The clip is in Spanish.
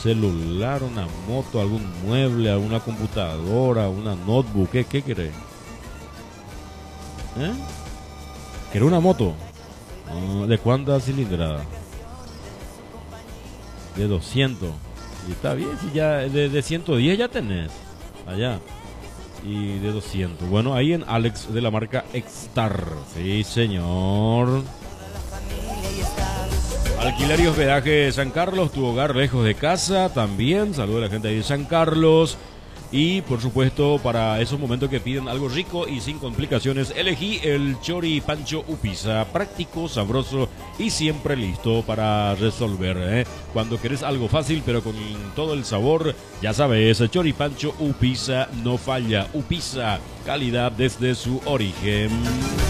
celular, una moto, algún mueble, alguna computadora, una notebook. ¿Qué querés? ¿Eh? ¿Querés una moto? ¿De cuánta cilindrada? De 200. Y está bien, si ya de 110 ya tenés. Allá. Y de 200. Bueno, ahí en Alex de la marca Extar. Sí, señor. Alquiler y hospedaje San Carlos, tu hogar lejos de casa también. Saludos a la gente ahí de San Carlos. Y por supuesto, para esos momentos que piden algo rico y sin complicaciones, elegí el Chori Pancho Upisa. Práctico, sabroso y siempre listo para resolver, ¿eh? Cuando querés algo fácil pero con todo el sabor, ya sabes, Chori Pancho Upisa no falla. Upisa, calidad desde su origen.